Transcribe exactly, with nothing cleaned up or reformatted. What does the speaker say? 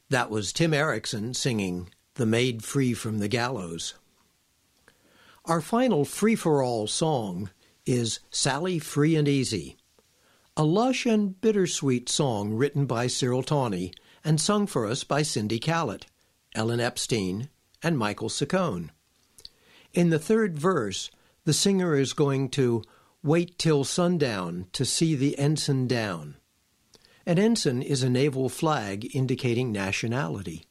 That was Tim Erickson singing The Maid Free from the Gallows. Our final free-for-all song is Sally Free and Easy, a lush and bittersweet song written by Cyril Tawney and sung for us by Cindy Callett, Ellen Epstein, and Michael Saccone. In the third verse, the singer is going to wait till sundown to see the ensign down. An ensign is a naval flag indicating nationality.